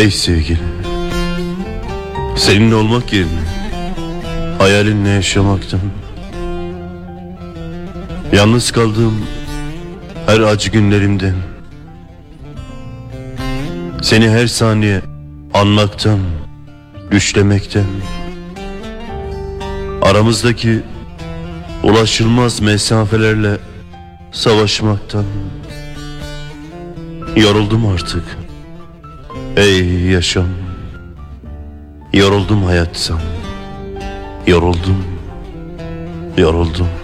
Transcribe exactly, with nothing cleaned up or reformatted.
Ey sevgilim, seninle olmak yerine hayalinle yaşamaktan, yalnız kaldığım her acı günlerimden, seni her saniye anmaktan, düşlemekten, aramızdaki ulaşılmaz mesafelerle savaşmaktan yoruldum artık. Ey yaşam, yoruldum hayattan, yoruldum, yoruldum.